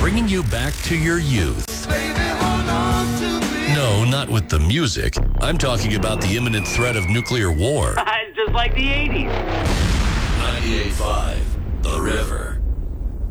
bringing you back to your youth. No, not with the music. I'm talking about the imminent threat of nuclear war. Just like the 80s. 98.5, The River.